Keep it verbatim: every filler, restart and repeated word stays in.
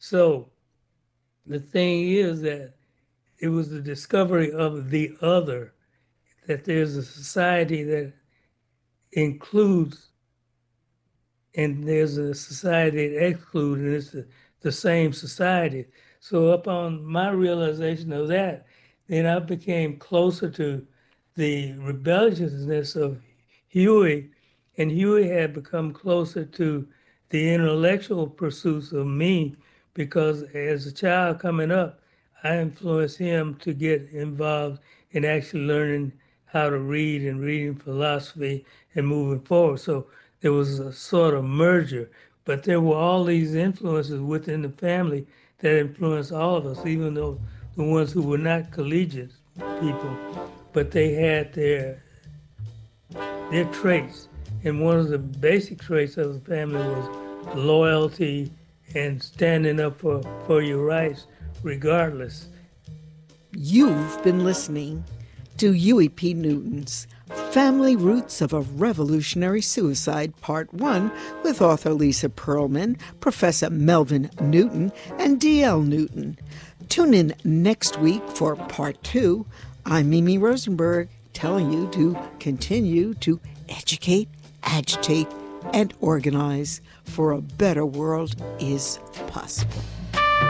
So the thing is that it was the discovery of the other, that there's a society that includes and there's a society that excludes, and it's the, the same society. So upon my realization of that, then I became closer to the rebelliousness of Huey, and Huey had become closer to the intellectual pursuits of me because as a child coming up, I influenced him to get involved in actually learning how to read and reading philosophy and moving forward. So there was a sort of merger, but there were all these influences within the family that influenced all of us, even though the ones who were not collegiate people, but they had their their traits. And one of the basic traits of the family was loyalty and standing up for, for your rights regardless. You've been listening to Huey P. Newton's Family Roots of a Revolutionary Suicide, Part one, with author Lisa Pearlman, Professor Melvin Newton, and D L Newton. Tune in next week for Part two. I'm Mimi Rosenberg, telling you to continue to educate, agitate, and organize, for a better world is possible.